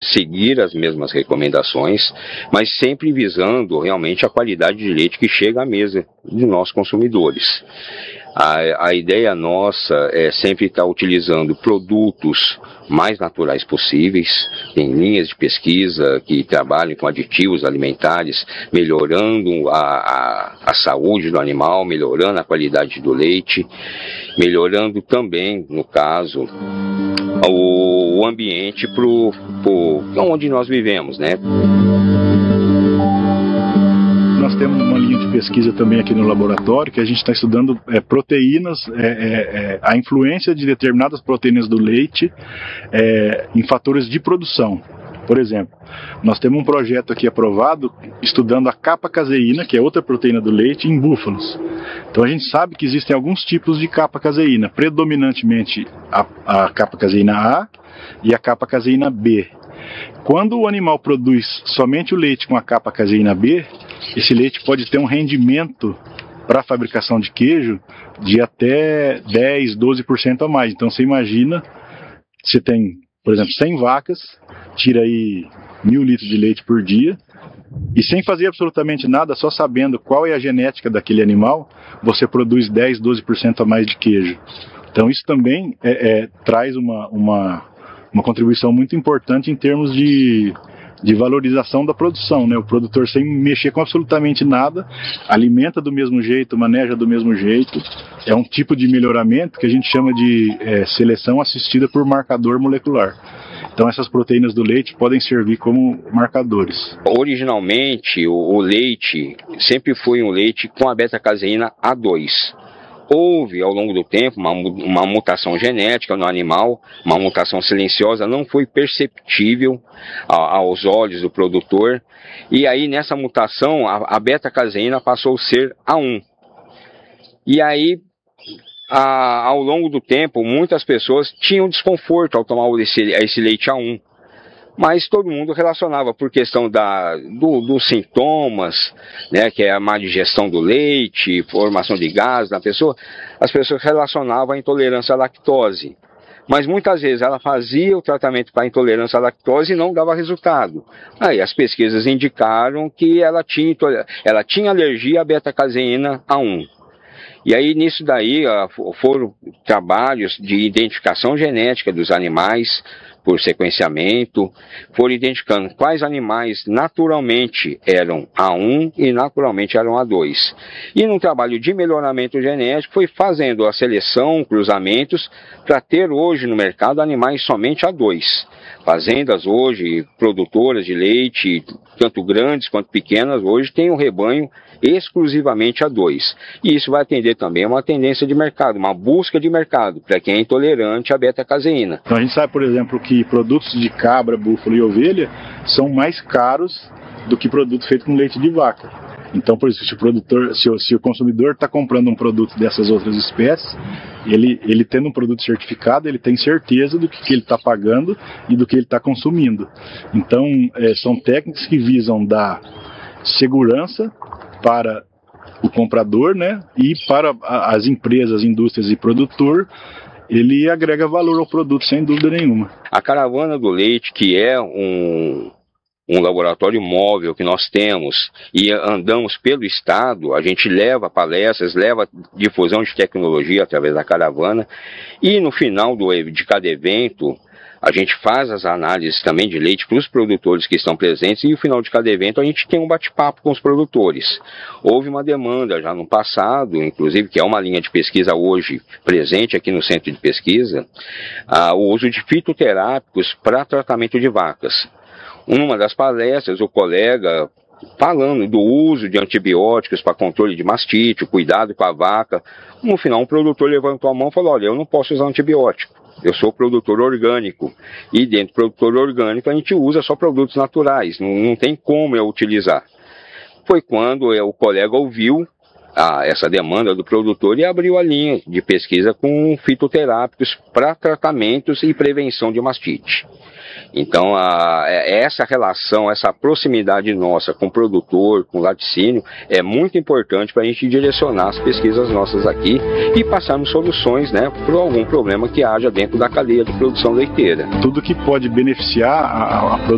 seguir as mesmas recomendações, mas sempre visando realmente a qualidade de leite que chega à mesa de nós consumidores. A ideia nossa é sempre estar utilizando produtos mais naturais possíveis. Tem linhas de pesquisa que trabalham com aditivos alimentares, melhorando a saúde do animal, melhorando a qualidade do leite, melhorando também, no caso, o ambiente onde nós vivemos, né? Nós temos uma linha de pesquisa também aqui no laboratório, que a gente está estudando proteínas, a influência de determinadas proteínas do leite em fatores de produção. Por exemplo, nós temos um projeto aqui aprovado estudando a capa-caseína, que é outra proteína do leite, em búfalos. Então a gente sabe que existem alguns tipos de capa-caseína, predominantemente a capa-caseína A e a capa-caseína B. Quando o animal produz somente o leite com a capa-caseína B, esse leite pode ter um rendimento para a fabricação de queijo de até 10, 12% a mais. Então você imagina, você tem, por exemplo, 100 vacas, tira aí 1.000 litros de leite por dia, e sem fazer absolutamente nada, só sabendo qual é a genética daquele animal, você produz 10, 12% a mais de queijo. Então isso também traz uma contribuição muito importante em termos de valorização da produção, né? O produtor, sem mexer com absolutamente nada, alimenta do mesmo jeito, maneja do mesmo jeito. É um tipo de melhoramento que a gente chama de seleção assistida por marcador molecular. Então essas proteínas do leite podem servir como marcadores. Originalmente o leite sempre foi um leite com a beta-caseína A2. Houve ao longo do tempo uma mutação genética no animal, uma mutação silenciosa, não foi perceptível aos olhos do produtor, e aí nessa mutação a beta-caseína passou a ser A1. E aí, ao longo do tempo, muitas pessoas tinham desconforto ao tomar esse leite A1. Mas todo mundo relacionava por questão dos sintomas, né, que é a má digestão do leite, formação de gases na pessoa, as pessoas relacionavam a intolerância à lactose. Mas muitas vezes ela fazia o tratamento para intolerância à lactose e não dava resultado. Aí as pesquisas indicaram que ela tinha alergia à beta-caseína A1. E aí nisso daí foram trabalhos de identificação genética dos animais, por sequenciamento, foram identificando quais animais naturalmente eram A1 e naturalmente eram A2. E num trabalho de melhoramento genético foi fazendo a seleção, cruzamentos, para ter hoje no mercado animais somente A2. Fazendas hoje, produtoras de leite, tanto grandes quanto pequenas, hoje têm um rebanho exclusivamente A2. E isso vai atender também a uma tendência de mercado, uma busca de mercado, para quem é intolerante à beta-caseína. Então a gente sabe, por exemplo, que produtos de cabra, búfalo e ovelha são mais caros do que produto feito com leite de vaca. Então, por isso, se o consumidor está comprando um produto dessas outras espécies, ele tendo um produto certificado, ele tem certeza do que ele está pagando e do que ele está consumindo. Então, são técnicas que visam dar segurança para o comprador, né, e para as empresas, indústrias e produtor, ele agrega valor ao produto, sem dúvida nenhuma. A Caravana do Leite, que é um laboratório móvel que nós temos e andamos pelo estado, a gente leva palestras, leva difusão de tecnologia através da caravana, e no final de cada evento a gente faz as análises também de leite para os produtores que estão presentes, e no final de cada evento a gente tem um bate-papo com os produtores. Houve uma demanda já no passado, inclusive, que é uma linha de pesquisa hoje presente aqui no centro de pesquisa, o uso de fitoterápicos para tratamento de vacas. Uma das palestras, o colega falando do uso de antibióticos para controle de mastite, o cuidado com a vaca. No final, um produtor levantou a mão e falou: olha, eu não posso usar antibiótico, eu sou produtor orgânico, e dentro do produtor orgânico a gente usa só produtos naturais, não tem como eu utilizar. Foi quando o colega ouviu essa demanda do produtor e abriu a linha de pesquisa com fitoterápicos para tratamentos e prevenção de mastite. Então, essa relação, essa proximidade nossa com o produtor, com o laticínio, é muito importante para a gente direcionar as pesquisas nossas aqui e passarmos soluções, né, para algum problema que haja dentro da cadeia de produção leiteira. Tudo que pode beneficiar a